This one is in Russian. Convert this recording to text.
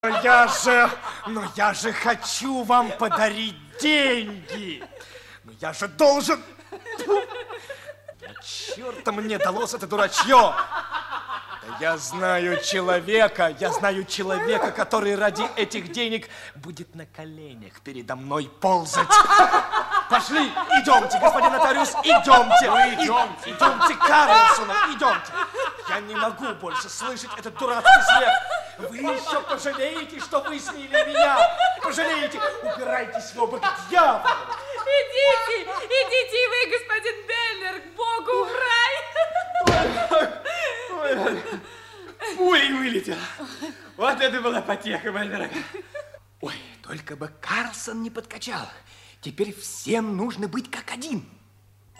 Но я же хочу вам подарить деньги. Но я же должен... Да черта мне далось это дурачье. Да я знаю человека, который ради этих денег будет на коленях передо мной ползать. Пошли, идемте, господин нотариус, идемте. Идемте, Карлсона, идемте. Я не могу больше слышать этот дурацкий смех. Вы еще пожалеете, что высмеяли меня. Пожалеете, убирайтесь в оба к дьяволу. Идите вы, господин Бельнер, к Богу в рай. Пулей вылетел. Вот это была потеха, моя дорогая. Ой, только бы Карлсон не подкачал. Теперь всем нужно быть как один.